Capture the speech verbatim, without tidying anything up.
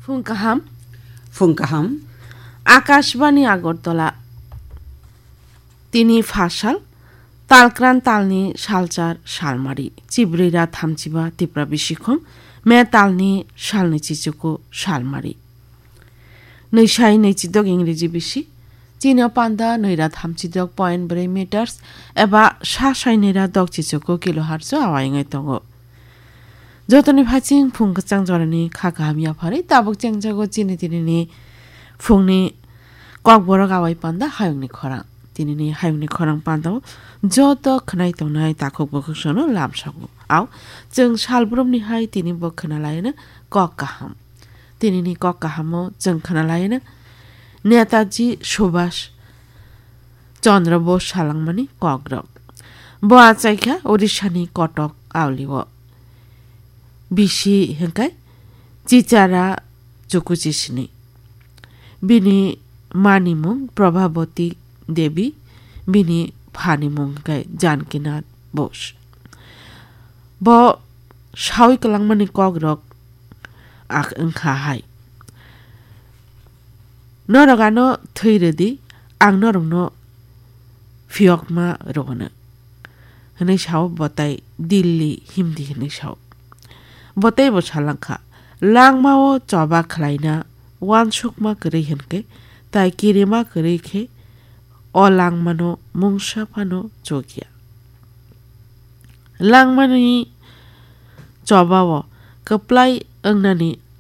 ফুংকাহাম ফুংকাহাম আকাশবাণী আগরতলা তিনি ফাসাল তালক্রান তালনি সালচার সালমারি চিব্রিরা থামচিবা তিপ্রা বিশিখম মে তালনি সালনি চিচুকু সালমারি নৈশাই নৈচিদক ইংরেজি বিশি চীনা পান্দা নৈরা থামচিদক পয়েন্ট ব্रै মিটার্स एबा सा साइनेरा दक चिचुकु किलो हार्स आवायङै दङ जतनि फाचिं फुंगचां जरनि खाखामिया फारि ताबक चेंजागो चिनि तिनि फुंनि ककबरक आवाय पान्दा हायंनि खरां तिनि हायंनि खरां पान्दाव जत खनाय तंनाय ताखक बखसनो लामसागु आव जों सालब्रमनि हाय तिनि बखना लायनो ककाहाम तिनि ककाहामो जों खना लायनो नेताजी सुभाष चन्द्र बोस सालांमानि कग्रक बआ चाइखा ओडिशानि कटक आवलिव बिसि हेंकाय चिचारा चुकुचिसिनि बिनि मानिमुं प्रभावती देवी बिनि फानिमुं हेंकाय जानकीनाथ बोस ब सावि कलांमानि कग्रक आख ओंखा हाय नरगानो थैरोदि आं नरंनो फियकमा रगनो हनै साव बताय दिल्ली हिमदी हनै साव बताय बसालांखा लांमाओ चबा खलायना वान सुकमा करै हनके ताय किरेमा करैखे अ लांमानो मुंसाफानो जोगिया लांमानि चबाओ कप्लाय ओंनानि